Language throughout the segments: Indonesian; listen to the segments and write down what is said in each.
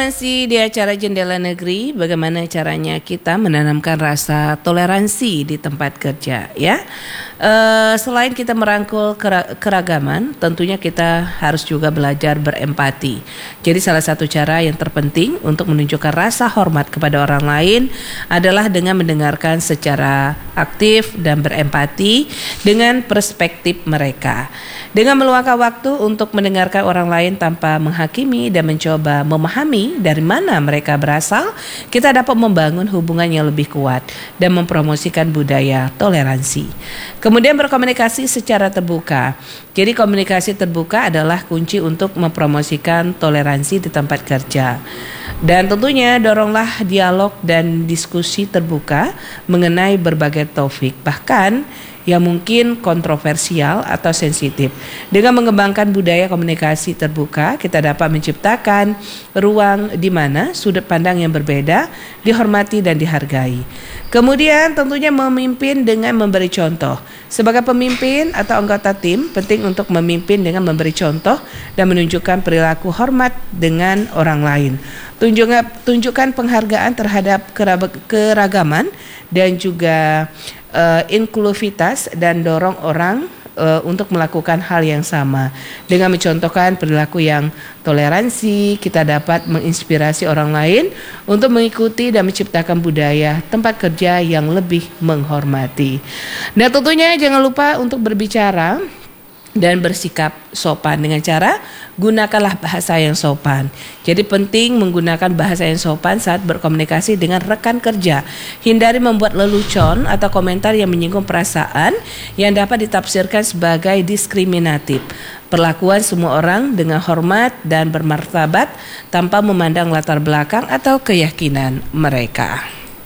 Masih di acara Jendela Negeri, bagaimana caranya kita menanamkan rasa toleransi di tempat kerja, ya. Selain kita merangkul keragaman, tentunya kita harus juga belajar berempati. Jadi salah satu cara yang terpenting untuk menunjukkan rasa hormat kepada orang lain adalah dengan mendengarkan secara aktif dan berempati dengan perspektif mereka. Dengan meluangkan waktu untuk mendengarkan orang lain tanpa menghakimi dan mencoba memahami dari mana mereka berasal, kita dapat membangun hubungan yang lebih kuat dan mempromosikan budaya toleransi. Kemudian berkomunikasi secara terbuka. Jadi komunikasi terbuka adalah kunci untuk mempromosikan toleransi di tempat kerja. Dan tentunya doronglah dialog dan diskusi terbuka mengenai berbagai topik, bahkan yang mungkin kontroversial atau sensitif. Dengan mengembangkan budaya komunikasi terbuka, kita dapat menciptakan ruang di mana sudut pandang yang berbeda dihormati dan dihargai. Kemudian tentunya memimpin dengan memberi contoh. Sebagai pemimpin atau anggota tim, penting untuk memimpin dengan memberi contoh dan menunjukkan perilaku hormat dengan orang lain. Tunjukkan penghargaan terhadap keragaman dan juga inklusivitas, dan dorong orang untuk melakukan hal yang sama. Dengan mencontohkan perilaku yang toleransi, kita dapat menginspirasi orang lain untuk mengikuti dan menciptakan budaya tempat kerja yang lebih menghormati. Dan tentunya jangan lupa untuk berbicara dan bersikap sopan dengan cara gunakanlah bahasa yang sopan. Jadi penting menggunakan bahasa yang sopan saat berkomunikasi dengan rekan kerja. Hindari membuat lelucon atau komentar yang menyinggung perasaan yang dapat ditafsirkan sebagai diskriminatif. Perlakuan semua orang dengan hormat dan bermartabat tanpa memandang latar belakang atau keyakinan mereka.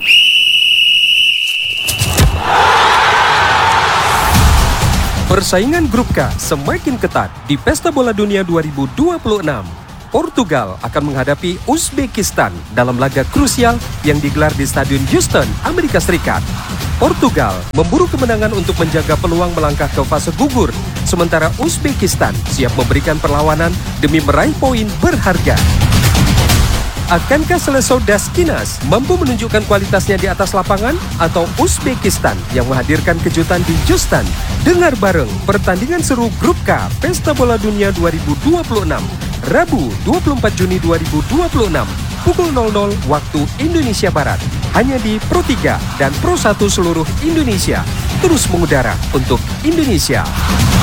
Persaingan Grup K semakin ketat di Pesta Bola Dunia 2026. Portugal akan menghadapi Uzbekistan dalam laga krusial yang digelar di Stadion Houston, Amerika Serikat. Portugal memburu kemenangan untuk menjaga peluang melangkah ke fase gugur, sementara Uzbekistan siap memberikan perlawanan demi meraih poin berharga. Akankah Seleção das Quinas mampu menunjukkan kualitasnya di atas lapangan, atau Uzbekistan yang menghadirkan kejutan di Houston? Dengar bareng pertandingan seru Grup K Pesta Bola Dunia 2026, Rabu 24 Juni 2026, pukul 00 waktu Indonesia Barat, hanya di Pro 3 dan Pro 1 seluruh Indonesia. Terus mengudara untuk Indonesia.